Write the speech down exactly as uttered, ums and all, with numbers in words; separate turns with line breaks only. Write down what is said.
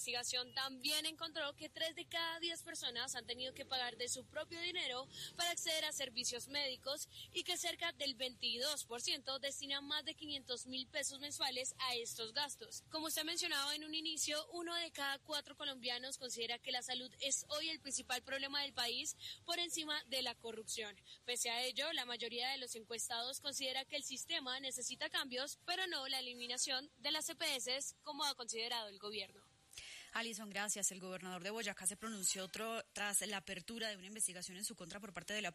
investigación también encontró que tres de cada diez personas han tenido que pagar de su propio dinero para acceder a servicios médicos y que cerca del veintidós por ciento destina más de quinientos mil pesos mensuales a estos gastos. Como usted mencionaba en un inicio, uno de cada cuatro colombianos considera que la salud es hoy el principal problema del país por encima de la corrupción. Pese a ello, la mayoría de los encuestados considera que el sistema necesita cambios, pero no la eliminación de las E P S como ha considerado el gobierno.
Alison, gracias. El gobernador de Boyacá se pronunció otro, tras la apertura de una investigación en su contra por parte de la